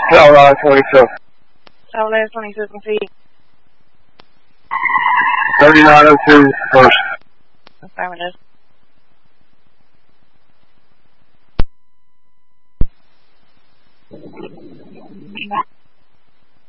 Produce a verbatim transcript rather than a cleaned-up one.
Colorado twenty-two. Colorado twenty-two, proceed. thirty-nine oh two, first. Affirmative.